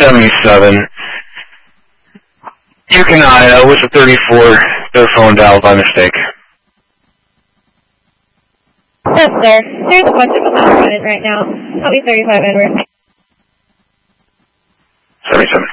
77. Yukon, Iowa, with a 34, their phone dialed by mistake. Yes, sir. There's a bunch of them out running right now. I'll be 35 Edward. 77.